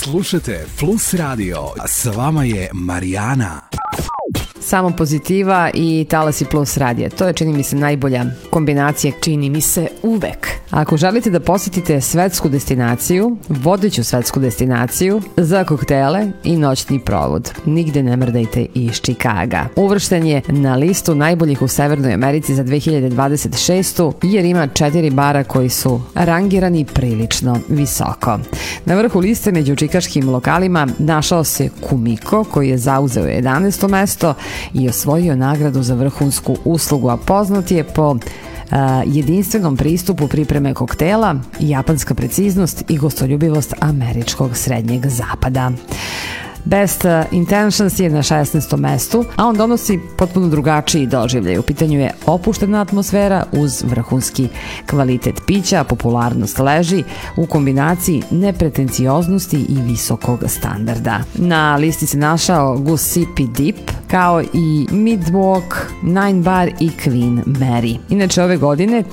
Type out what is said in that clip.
Slušajte Plus Radio, a s vama je Marijana. Samo pozitiva i Talasi Plus radija. To je, čini mi se, najbolja kombinacija, čini mi se, uvek. Ako želite da posjetite svetsku destinaciju, vodeću svetsku destinaciju za koktele i noćni provod, nigde ne mrdajte iz Čikaga. Uvršten je na listu najboljih u Severnoj Americi za 2026. jer ima 4 bara koji su rangirani prilično visoko. Na vrhu liste među čikaškim lokalima našao se Kumiko, koji je zauzeo 11. mesto i osvojio nagradu za vrhunsku uslugu, a poznat je po jedinstvenom pristupu pripreme koktela, japanska preciznost i gostoljubivost američkog srednjeg zapada. Best Intentions je na 16. mestu, a on donosi potpuno drugačiji doživljaj. U pitanju je opuštena atmosfera uz vrhunski kvalitet pića, a popularnost leži u kombinaciji nepretencioznosti i visokog standarda. Na listi se našao Giuseppe Dip, kao i Midwalk, Nine Bar i Queen Mary. Inače, ove godine